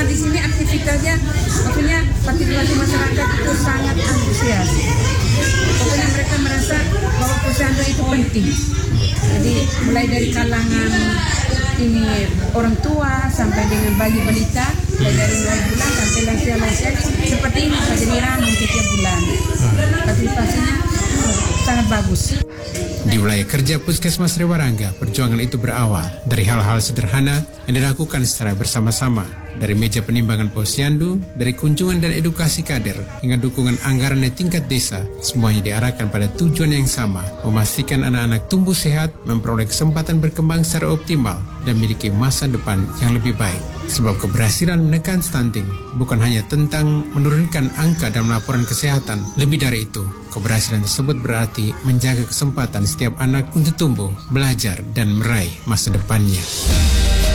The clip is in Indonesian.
di sini aktivitasnya, maksudnya partisipasi masyarakat itu sangat antusias. Pokoknya mereka merasa bahwa posyandu itu penting. Jadi mulai dari kalangan ini orang tua sampai dengan bayi balita, mulai dari 0 bulan sampai lansia-lansia seperti ini jadi ramai setiap bulan. Partisipasinya sangat bagus. Di wilayah kerja Puskesmas Rewarangga, perjuangan itu berawal dari hal-hal sederhana yang dilakukan secara bersama-sama. Dari meja penimbangan posyandu, dari kunjungan dan edukasi kader, hingga dukungan anggaran di tingkat desa, semuanya diarahkan pada tujuan yang sama, memastikan anak-anak tumbuh sehat, memperoleh kesempatan berkembang secara optimal, dan memiliki masa depan yang lebih baik. Sebab keberhasilan menekan stunting bukan hanya tentang menurunkan angka dalam laporan kesehatan. Lebih dari itu, keberhasilan tersebut berarti menjaga kesempatan setiap anak untuk tumbuh, belajar, dan meraih masa depannya.